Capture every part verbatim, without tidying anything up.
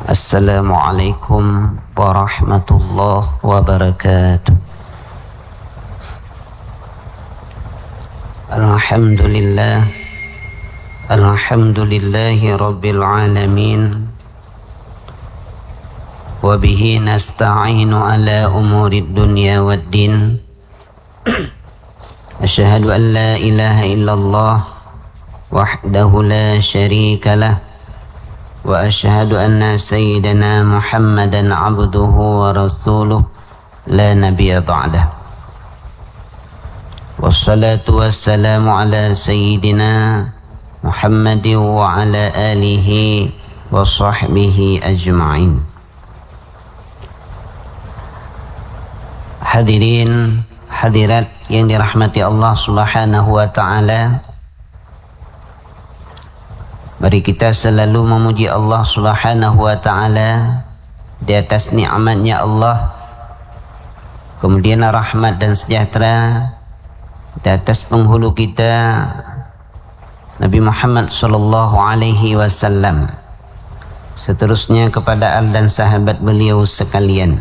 Assalamualaikum warahmatullahi wabarakatuh. Alhamdulillah, alhamdulillahi rabbil alamin. Wabihi nasta'inu ala umurid dunya waddin. Asyhadu an la ilaha illallah wahdahu la syarika lah. Wa asyhadu anna sayyidana Muhammadan abduhu wa rasuluh la nabiyya ba'dah. Wassalatu wassalamu ala sayyidina Muhammadin wa ala alihi wa sahbihi ajma'in. Hadirin hadirat yang dirahmati Allah Subhanahu wa ta'ala, mari kita selalu memuji Allah Subhanahu wa ta'ala di atas nikmatnya Allah, kemudian rahmat dan sejahtera di atas penghulu kita Nabi Muhammad sallallahu alaihi wasallam, seterusnya kepada al dan sahabat beliau sekalian.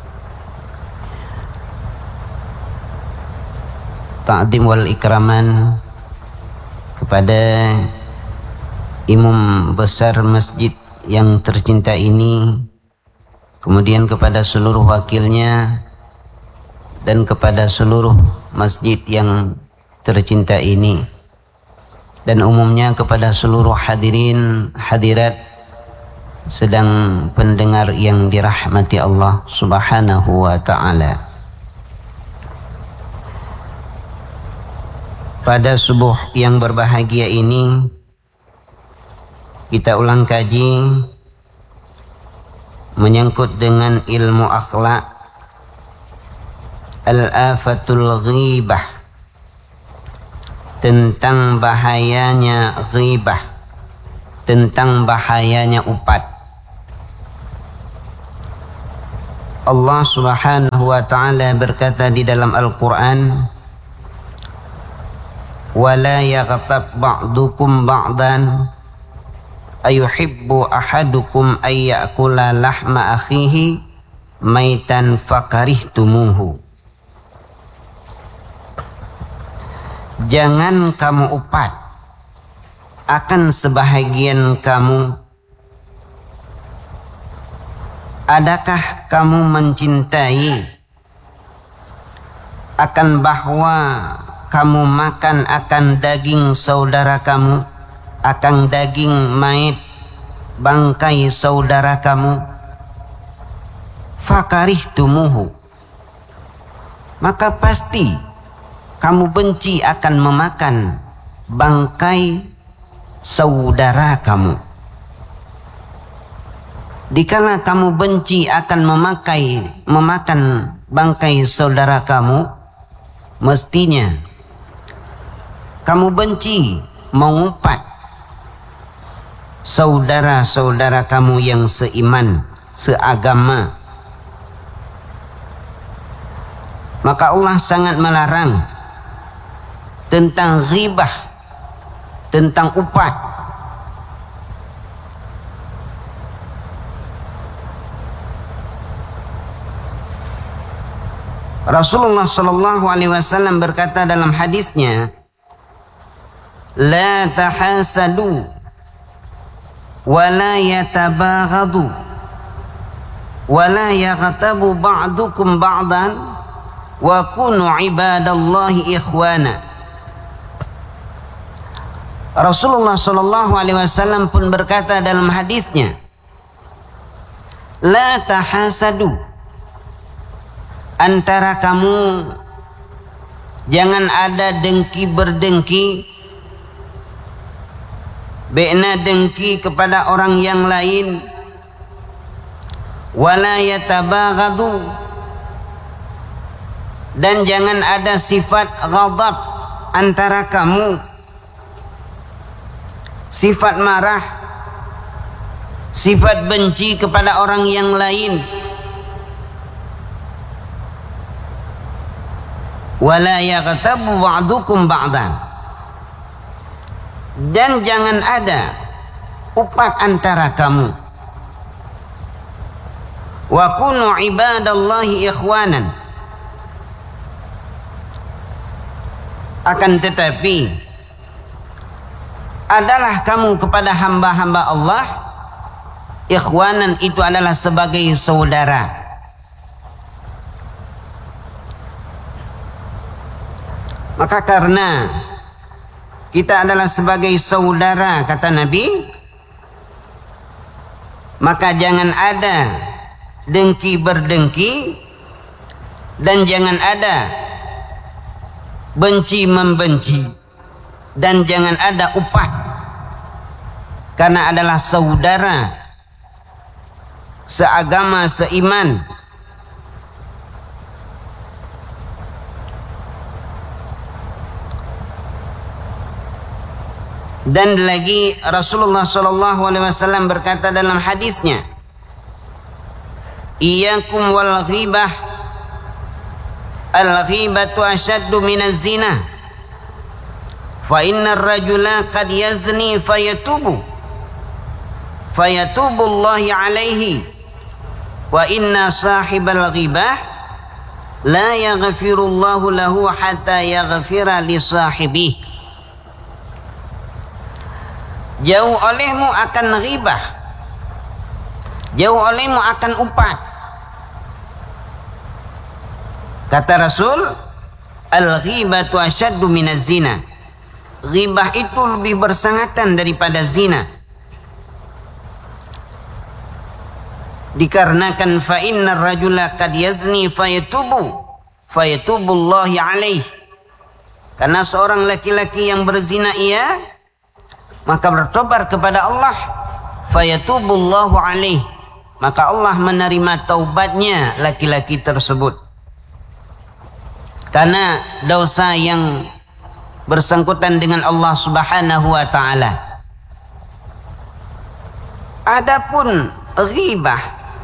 Ta'zim wal ikraman kepada imam besar masjid yang tercinta ini, kemudian kepada seluruh wakilnya, dan kepada seluruh masjid yang tercinta ini, dan umumnya kepada seluruh hadirin hadirat sedang pendengar yang dirahmati Allah Subhanahu wa ta'ala. Pada subuh yang berbahagia ini, kita ulang kaji menyangkut dengan ilmu akhlak, al-afatul ghibah, tentang bahayanya ghibah, tentang bahayanya upat. Allah Subhanahu wa ta'ala berkata di dalam Al-Quran, wala yaghtab ba'dukum ba'dan ayuhibbu ahadukum ayyakula lahma akhihi maitan fakarihtumuhu. Jangan kamu upat akan sebahagian kamu. Adakah kamu mencintai akan bahwa kamu makan akan daging saudara kamu, akan daging mayit bangkai saudara kamu? Fakarihtumuhu, maka pasti kamu benci akan memakan bangkai saudara kamu. Dikala kamu benci akan memakai memakan bangkai saudara kamu, mestinya kamu benci mengupat saudara-saudara kamu yang seiman, seagama. Maka Allah sangat melarang tentang ghibah, tentang upat. Rasulullah sallallahu alaihi wasallam berkata dalam hadisnya, la tahasadu wa la yatabaghadu wa la yaghtabu ba'dukum ba'dan wa kunu ibadallahi ikhwana. Rasulullah sallallahu alaihi wasallam pun berkata dalam hadisnya, la tahasadu, antara kamu jangan ada dengki berdengki, bena dengki kepada orang yang lain, wala yatabaghadu, dan jangan ada sifat ghadab antara kamu, sifat marah, sifat benci kepada orang yang lain. Wala yaghtabu ba'dukum ba'dan, dan jangan ada upat antara kamu. wa kunu ibadallahi ikhwanan. Akan tetapi adalah kamu kepada hamba-hamba Allah ikhwanan, itu adalah sebagai saudara. Maka karena kita adalah sebagai saudara, kata Nabi, maka jangan ada dengki berdengki, dan jangan ada benci membenci, dan jangan ada upat, karena adalah saudara seagama, seiman. Dan lagi Rasulullah sallallahu alaihi wasallam berkata dalam hadisnya, iyyakum wal ghibah, al ghibatu ashaddu minaz zina, fa innar rajula qad yazni fayatubu fayatubu Allahi alaihi, wa inna sahibal ghibah la yaghfirullahu lahu hatta yaghfira li sahibihi. Jauh olehmu akan ghibah, jauh olehmu akan upat. Kata Rasul, al-ghibatu asyaddu minaz zina. Ghibah itu lebih bersangatan daripada zina. Dikarenakan fa innar rajula qad yazni fayatubu fayatubu Allahi alaih. Karena seorang laki-laki yang berzina ia, maka bertobat kepada Allah, fayatubullahu alaih, maka Allah menerima taubatnya laki-laki tersebut, karena dosa yang bersangkutan dengan Allah Subhanahu wa taala. Adapun ghibah,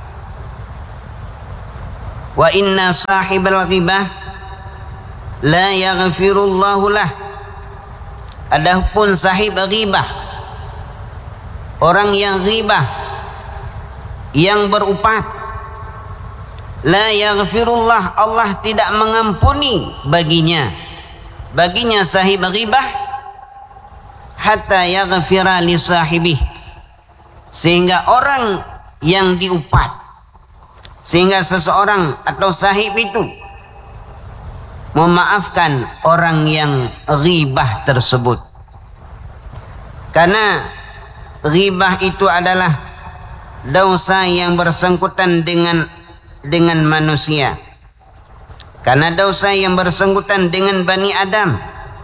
wa inna sahibal ghibah la yaghfirullahu lah. Adapun sahib ghibah, orang yang ghibah, yang berupat, la yaghfirullah, Allah tidak mengampuni baginya, baginya sahib ghibah, hatta yaghfira li sahibih, sehingga orang yang diupat, sehingga seseorang atau sahib itu memaafkan orang yang ghibah tersebut. Karena ghibah itu adalah dosa yang bersangkutan dengan dengan manusia. Karena dosa yang bersangkutan dengan Bani Adam,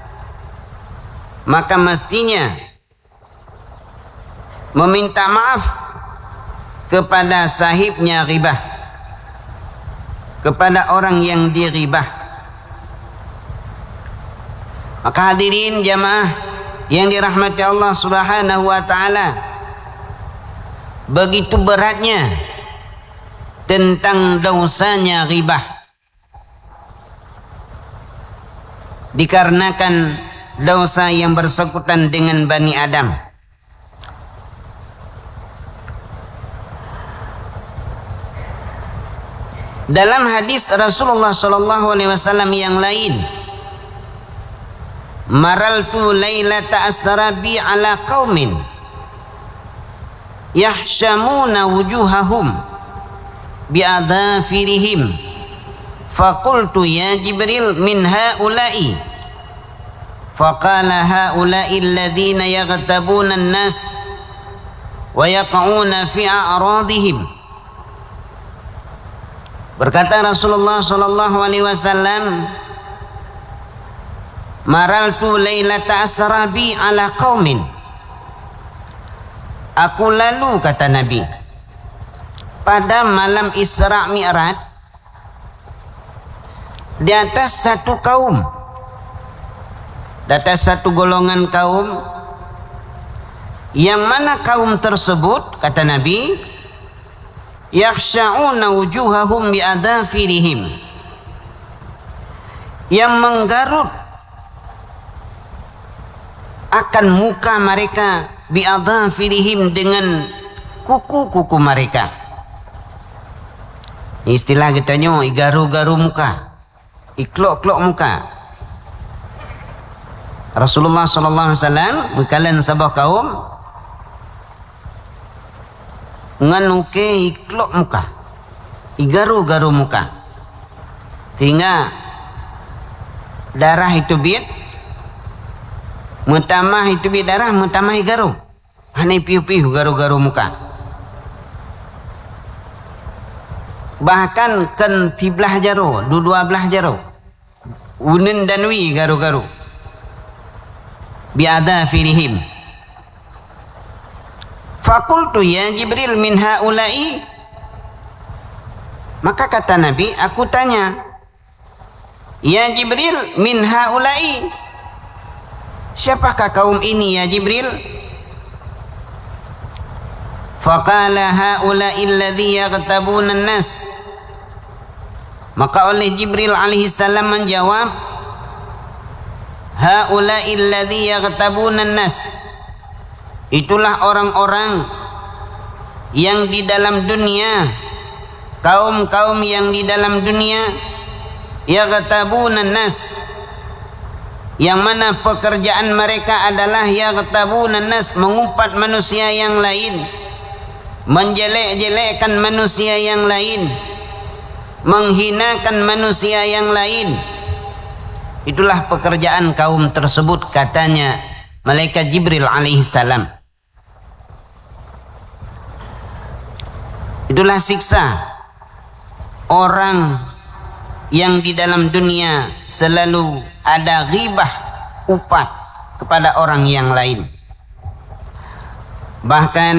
maka mestinya meminta maaf kepada sahibnya ghibah, kepada orang yang dighibah. Maka hadirin jamaah yang dirahmati Allah Subhanahu wa taala, begitu beratnya tentang dosanya ghibah, dikarenakan dosa yang bersangkutan dengan Bani Adam. Dalam hadis Rasulullah sallallahu alaihi wasallam yang lain, maraltu lailata asrabi ala qaumin yahshamuna wujuhahum bi'adhafirihim, faqultu ya Jibril min haula'i, faqala haula'i alladhina yaghtabuna an-nas wa yaqa'una fi a'radihim. Berkata Rasulullah sallallahu alaihi wasallam, maraltu lailata asrabi ala qaumin, aku lalu, kata Nabi, pada malam Isra Mi'raj di atas satu kaum, di atas satu golongan kaum, yang mana kaum tersebut, kata Nabi, yakhsha'una wujuhahum bi'adhafirihim, yang menggarut akan muka mereka, bi'adhafirihim, dengan kuku-kuku mereka. Istilah katanya igaru-garu muka, iklok-klok muka. Rasulullah sallallahu alaihi wasallam mekalan sabah kaum nganuke iklok muka, igaru-garu muka, sehingga darah itu bit mutamah itu bit darah mutamah igaru, hanya piu-piu garu-garu muka. Bahkan kan tiblah jaro, dua-dua belah jaro, unin dan wi garu-garu biada firihim. Fakultu ya Jibril min haulai, maka kata Nabi, aku tanya, ya Jibril min haulai, siapakah kaum ini ya Jibril? Faqala haulai alladhi yaghtabuna an-nas, maka oleh Jibril alaihi salam menjawab, haulai alladhi yaghtabuna an-nas, itulah orang-orang yang di dalam dunia, kaum-kaum yang di dalam dunia, yaghtabuna an-nas, yang mana pekerjaan mereka adalah yaghtabuna an-nas, mengumpat manusia yang lain, menjelek-jelekkan manusia yang lain, menghinakan manusia yang lain. Itulah pekerjaan kaum tersebut, katanya malaikat Jibril alaihi salam. Itulah siksa orang yang di dalam dunia selalu ada ghibah, upat kepada orang yang lain. Bahkan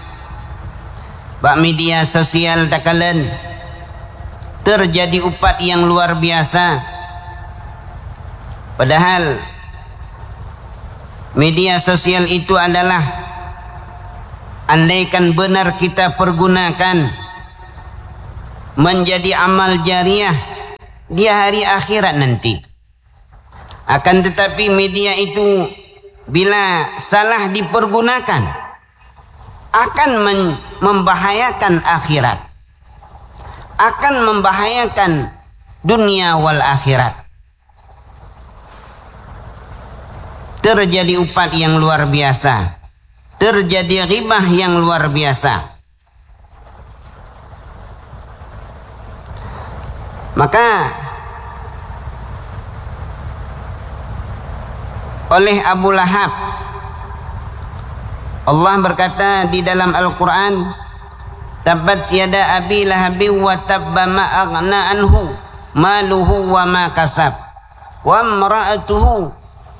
bak media sosial takalan terjadi upat yang luar biasa. Padahal media sosial itu adalah, andaikan benar kita pergunakan, menjadi amal jariah di hari akhirat nanti. Akan tetapi media itu bila salah dipergunakan akan membahayakan akhirat, akan membahayakan dunia wal akhirat. Terjadi upat yang luar biasa, terjadi ghibah yang luar biasa. Maka oleh Abu Lahab, Allah berkata di dalam Al-Quran, tabbat yada abi lahabi wa tabba ma aghna anhu maluhu wa ma kasab wa imra'atuhu,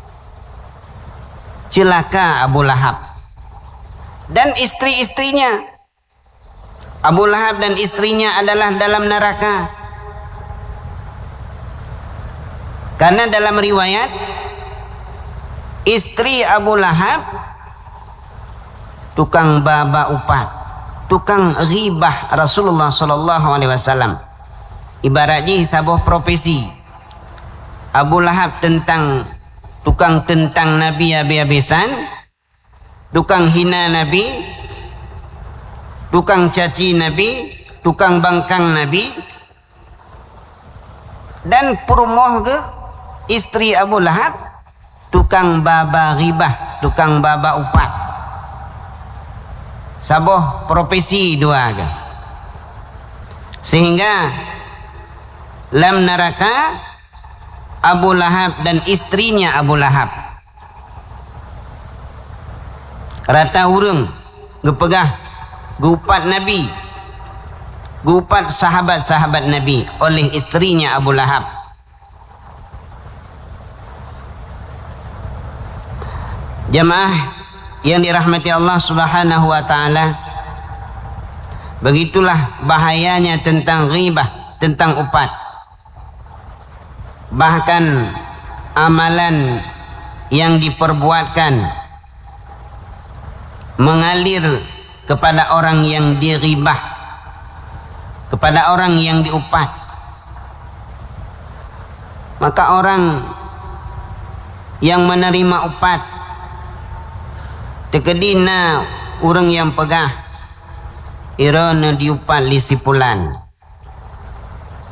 celaka Abu Lahab dan istri-istrinya. Abu Lahab dan istrinya adalah dalam neraka. Karena dalam riwayat, istri Abu Lahab tukang baba upat, tukang ghibah Rasulullah sallallahu alaihi wasallam. Ibaratnya tabuh profesi Abu Lahab tentang tukang tentang Nabi habis-habisan, tukang hina Nabi, tukang caci Nabi, tukang bangkang Nabi. Dan perumoh ke istri Abu Lahab tukang baba ghibah, tukang baba upat. Saboh profesi dua ke. Sehingga dalam neraka Abu Lahab dan istrinya Abu Lahab. Rata urung gepegah gupat Nabi, gupat sahabat-sahabat Nabi oleh istrinya Abu Lahab. Jamaah yang dirahmati Allah Subhanahu wa taala, begitulah bahayanya tentang ghibah, tentang upat. Bahkan amalan yang diperbuatkan mengalir kepada orang yang dighibah, kepada orang yang diupat. Maka orang yang menerima upat tekedina orang yang pegah irana diupat li sipulan,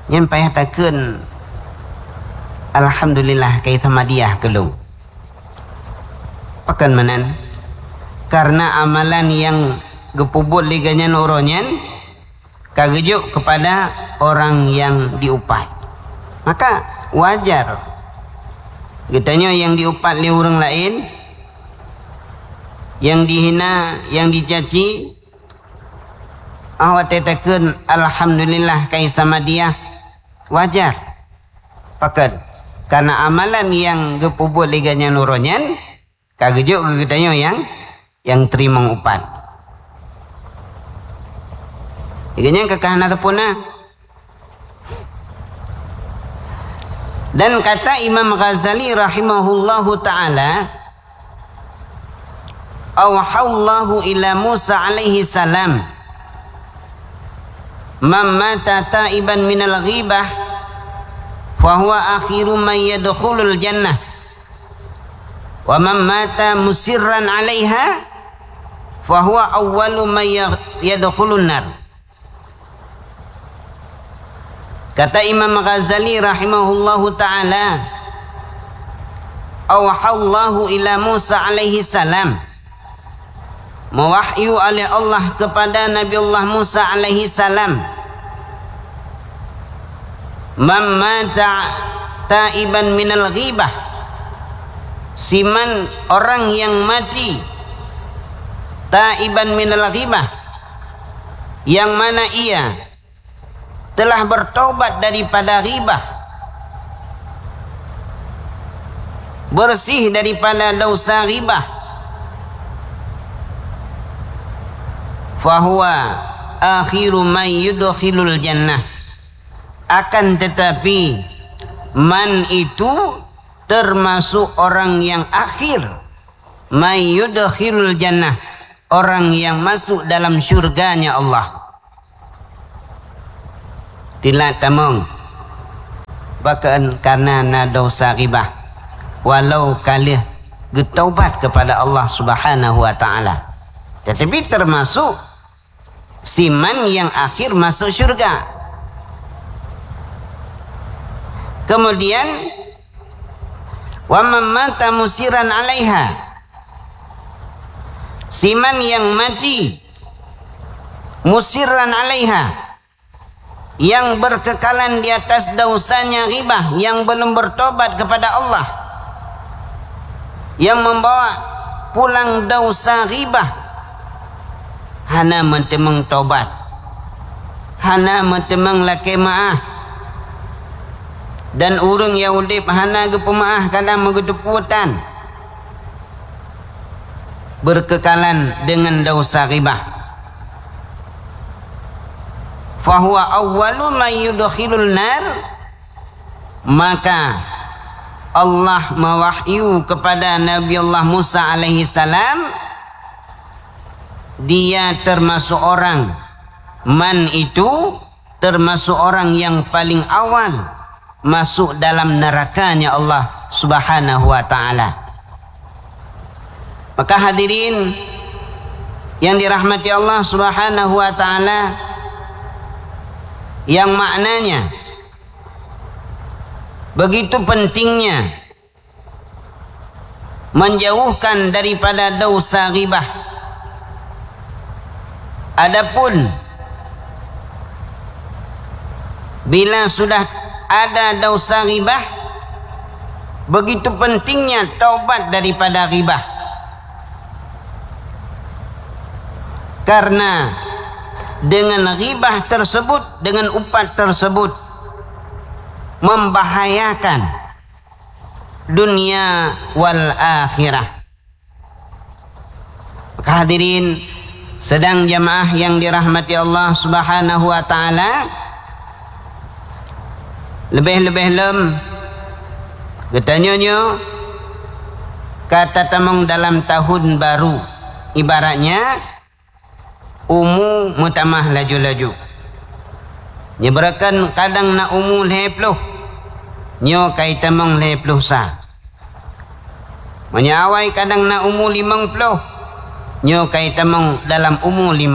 Yang payah takun alhamdulillah kai thamadiah kelung. Pakan manan karena amalan yang gepubut liganyan uronyan kagejuk kepada orang yang diupat, maka wajar getanya yang diupat li orang lain, yang dihina, yang dicaci, awak tetakeun alhamdulillah kai sama dia, wajar. Pakat karena amalan yang gepubut liganya nuronyan kagejuk getanya yang yang terima upat. Iganya kekahana tepuna. Dan kata Imam Ghazali rahimahullahu ta'ala, awhallahu ila Musa alaihi salam man mata taiban minal ghibah fahuwa akhiru man yadkhulul jannah wa man mata musirran alaiha fahuwa awwalu man yadkhulun nar. Kata Imam Ghazali rahimahullahu ta'ala, awhallahu ila Musa alaihi salam, mewahyu oleh Allah kepada Nabi Allah Musa alaihi salam, man mata taiban minal ghibah, siman orang yang mati taiban minal ghibah, yang mana ia telah bertobat daripada ghibah, bersih daripada dosa ghibah, fahuwa akhiru man yudkhilul jannah, akan tetapi man itu termasuk orang yang akhir, man yudkhilul jannah, orang yang masuk dalam syurganya Allah. Tidak tamung bahkan karena na dosa ghibah, walau kali getaubat kepada Allah Subhanahu wa taala, tetapi termasuk siman yang akhir masuk syurga. Kemudian wa man mata musiran alaiha, siman yang mati musiran alaiha, yang berkekalan di atas dosanya ghibah, yang belum bertobat kepada Allah, yang membawa pulang dosa ghibah, hana mentemeng tobat, hana mentemeng laki maah, dan urang Yahudi hana ge pemaah kadang megedeputan, berkekalan dengan dosa ghibah, fahuwa awwalu man yudkhilul nar, maka Allah mewahyu kepada Nabi Allah Musa alaihi salam, dia termasuk orang, man itu termasuk orang yang paling awal masuk dalam nerakanya Allah Subhanahu wa ta'ala. Maka hadirin yang dirahmati Allah Subhanahu wa ta'ala, yang maknanya begitu pentingnya menjauhkan daripada dosa ghibah. Adapun bila sudah ada dosa ghibah, begitu pentingnya taubat daripada ghibah, karena dengan ghibah tersebut, dengan upat tersebut membahayakan dunia wal akhirah. Maka hadirin sedang jamaah yang dirahmati Allah Subhanahu wa ta'ala, lebih-lebih lem getanyonyo kata tamang dalam tahun baru, ibaratnya umu mutamah laju-laju, nyeberakan kadang na umu lepluh nyo kai tamang lepluh sa, menyawai kadang na umu limang puluh nyo kai tamang dalam umu lima